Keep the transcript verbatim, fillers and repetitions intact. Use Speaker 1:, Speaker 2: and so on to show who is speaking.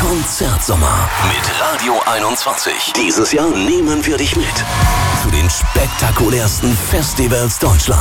Speaker 1: Konzertsommer mit Radio einundzwanzig. Dieses Jahr nehmen wir dich mit zu den spektakulärsten Festivals Deutschlands.